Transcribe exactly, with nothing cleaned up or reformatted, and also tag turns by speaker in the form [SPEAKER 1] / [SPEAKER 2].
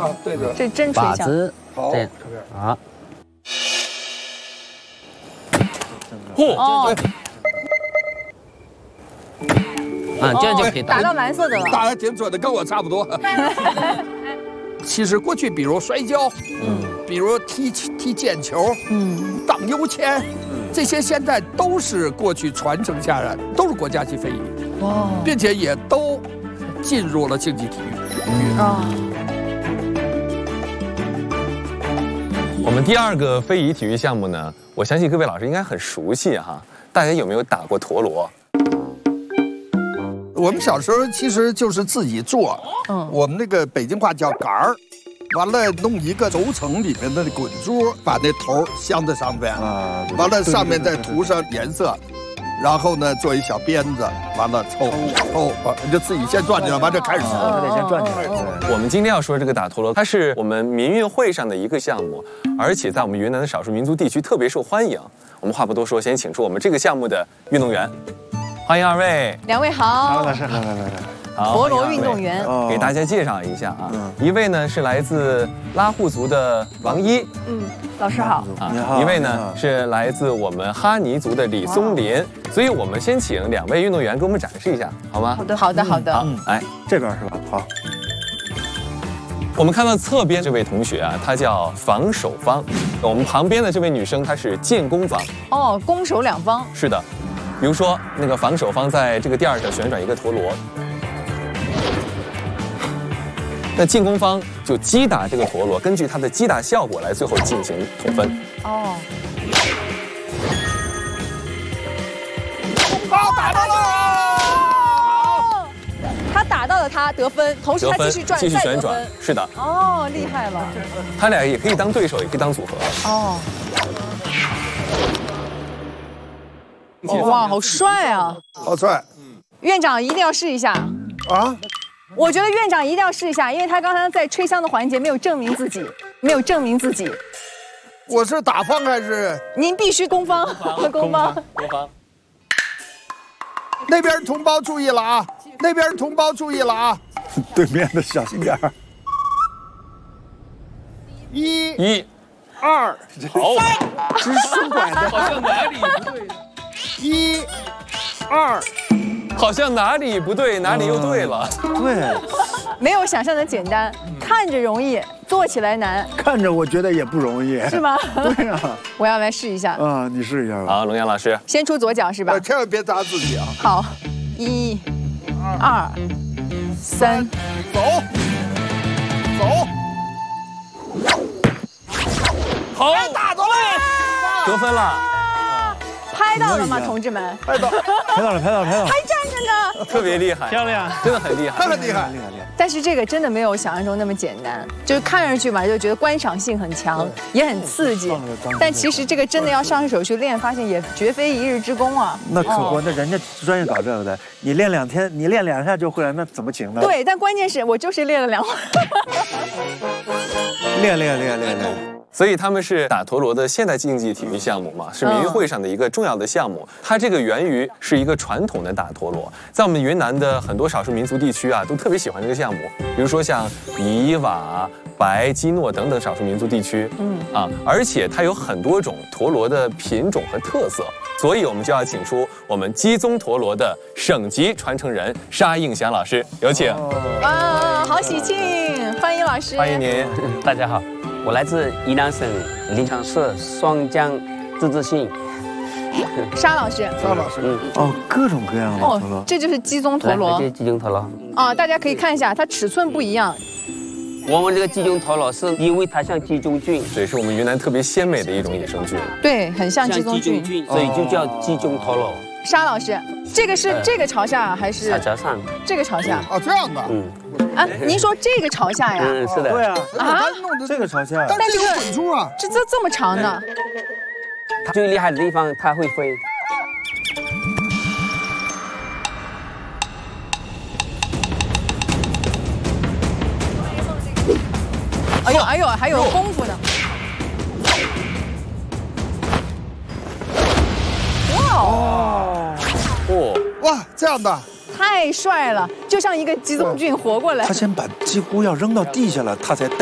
[SPEAKER 1] 啊，对着，
[SPEAKER 2] 这真吹响。
[SPEAKER 3] 靶子这样好。
[SPEAKER 1] 嚯！
[SPEAKER 2] 哦，
[SPEAKER 3] 啊，这样就可以打
[SPEAKER 2] 打到蓝色的了。
[SPEAKER 1] 打得挺准的，跟我差不多。其实过去，比如摔跤，嗯，比如踢踢毽球，嗯，荡秋千，这些现在都是过去传承下来，都是国家级非遗，哇，并且也都进入了竞技体育。啊。
[SPEAKER 4] 我们第二个非遗体育项目呢，我相信各位老师应该很熟悉哈。大家有没有打过陀螺？
[SPEAKER 1] 我们小时候其实就是自己做，嗯，我们那个北京话叫杆儿，完了弄一个轴承里面的滚珠，把那头镶在上边，啊，完了上面再涂上颜色，然后呢做一小鞭子，完了抽抽，你就自己先转起来，完了开始抽，
[SPEAKER 5] 得先转起来。
[SPEAKER 4] 我们今天要说这个打陀螺，它是我们民运会上的一个项目，而且在我们云南的少数民族地区特别受欢迎。我们话不多说，先请出我们这个项目的运动员。欢迎二位，
[SPEAKER 2] 两位好，
[SPEAKER 5] 老师，来来来来，
[SPEAKER 4] 好，
[SPEAKER 2] 陀螺运动员，
[SPEAKER 4] 给大家介绍一下啊。一位呢是来自拉祜族的王一，
[SPEAKER 2] 嗯，老师好
[SPEAKER 4] 啊。一位呢是来自我们哈尼族的李松林，所以我们先请两位运动员给我们展示一下，好吗？
[SPEAKER 2] 好的，好的，好的。
[SPEAKER 4] 好，来
[SPEAKER 5] 这边是吧？好。
[SPEAKER 4] 我们看到侧边这位同学啊，他叫防守方，我们旁边的这位女生她是进攻方。
[SPEAKER 2] 哦，攻守两方。
[SPEAKER 4] 是的。比如说，那个防守方在这个垫儿上旋转一个陀螺，那进攻方就击打这个陀螺，根据它的击打效果来最后进行统分。哦，
[SPEAKER 1] 好，打到了！
[SPEAKER 2] 他打到了他得分，同时他继续转，
[SPEAKER 4] 继续旋转，是的。
[SPEAKER 2] 哦，厉害了！
[SPEAKER 4] 他俩也可以当对手，也可以当组合。哦。
[SPEAKER 2] 哇，好帅啊！
[SPEAKER 1] 好帅！
[SPEAKER 2] 院长一定要试一下啊！我觉得院长一定要试一下，因为他刚才在吹箫的环节没有证明自己，没有证明自己。
[SPEAKER 1] 我是打方还是？
[SPEAKER 2] 您必须攻方，攻方，
[SPEAKER 4] 攻方。
[SPEAKER 1] 那边同胞注意了啊！那边同胞注意了啊！
[SPEAKER 5] 对面的小心点儿。
[SPEAKER 1] 一、
[SPEAKER 4] 一、
[SPEAKER 1] 二、
[SPEAKER 4] 好，
[SPEAKER 1] 这是顺拐的，
[SPEAKER 4] 好像哪里不对。
[SPEAKER 1] 一、二，
[SPEAKER 4] 好像哪里不对，哪里又对了。
[SPEAKER 5] 对，
[SPEAKER 2] 没有想象的简单，看着容易，做起来难。
[SPEAKER 5] 看着我觉得也不容易，
[SPEAKER 2] 是吗？
[SPEAKER 5] 对呀。
[SPEAKER 2] 我要来试一下
[SPEAKER 5] 啊，你试一下吧。
[SPEAKER 4] 好，龙阳老师，
[SPEAKER 2] 先出左脚是吧？
[SPEAKER 1] 千万别砸自己啊！
[SPEAKER 2] 好，一、二、三，
[SPEAKER 1] 走，走。
[SPEAKER 4] 好，
[SPEAKER 1] 打到了，
[SPEAKER 4] 得分了。
[SPEAKER 2] 拍到了吗，同志们？
[SPEAKER 1] 拍到，
[SPEAKER 5] 拍到了，拍到了，拍到了，
[SPEAKER 2] 还站着呢，
[SPEAKER 4] 特别厉害，
[SPEAKER 5] 漂亮，
[SPEAKER 4] 真的很厉害，
[SPEAKER 1] 太厉害，
[SPEAKER 5] 厉害，厉害。
[SPEAKER 2] 但是这个真的没有想象中那么简单，就是看上去嘛，就觉得观赏性很强，也很刺激。但其实这个真的要上手去练，发现也绝非一日之功啊。
[SPEAKER 5] 那可不，那人家专业搞这个的，你练两天，你练两下就会了，那怎么行呢？
[SPEAKER 2] 对，但关键是我就是练了两会儿。
[SPEAKER 5] 练练练练练。
[SPEAKER 4] 所以他们是打陀螺的现代竞技体育项目嘛，是民运会上的一个重要的项目。它这个源于是一个传统的打陀螺，在我们云南的很多少数民族地区啊，都特别喜欢这个项目。比如说像彝佤、白、基诺等等少数民族地区，嗯啊，而且它有很多种陀螺的品种和特色，所以我们就要请出我们基宗陀螺的省级传承人沙应祥老师，有请。
[SPEAKER 2] 哇，好喜庆，欢迎老师，
[SPEAKER 4] 欢迎您，
[SPEAKER 3] 大家好。我来自宜兰省临港市双江自治县。
[SPEAKER 2] 沙老师，
[SPEAKER 1] 沙老师，
[SPEAKER 5] 嗯，哦，各种各样的陀螺，
[SPEAKER 2] 哦，这就是基宗陀螺，
[SPEAKER 3] 这是基宗陀螺
[SPEAKER 2] 啊，大家可以看一下，它尺寸不一样。
[SPEAKER 3] 我们这个基宗陀螺是因为它像基宗菌，
[SPEAKER 4] 对，是我们云南特别鲜美的一种野生菌，
[SPEAKER 2] 对，很像基宗菌，
[SPEAKER 3] 所以就叫基宗陀螺。
[SPEAKER 2] 沙老师，这个是这个朝下还是？
[SPEAKER 3] 朝上。
[SPEAKER 2] 这个朝下。
[SPEAKER 1] 哦，这样的。
[SPEAKER 3] 嗯。
[SPEAKER 2] 啊，您说这个朝下呀？
[SPEAKER 3] 嗯，是的。
[SPEAKER 5] 对啊。
[SPEAKER 2] 啊，
[SPEAKER 5] 这个朝下。
[SPEAKER 1] 但这个滚珠啊，
[SPEAKER 2] 这这这么长呢？
[SPEAKER 3] 最厉害的地方，它会飞。
[SPEAKER 2] 哎呦哎呦，还有功夫呢。哇哦！
[SPEAKER 4] 哦，
[SPEAKER 1] 哇，这样的。
[SPEAKER 2] 太帅了，就像一个基宗菌活过来。
[SPEAKER 5] 他先把几乎要扔到地下了，他才带